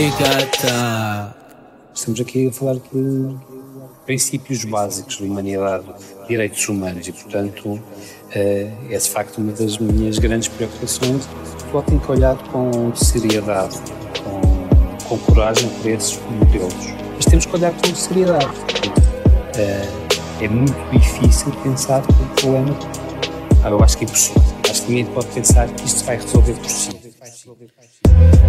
Estamos aqui a falar de princípios básicos de humanidade, direitos humanos e, portanto, é de facto uma das minhas grandes preocupações. Portugal tem que olhar com seriedade, com coragem para esses modelos. Mas temos que olhar com seriedade. É muito difícil pensar que o problema... eu acho que é impossível. Acho que ninguém pode pensar que isto vai resolver por si.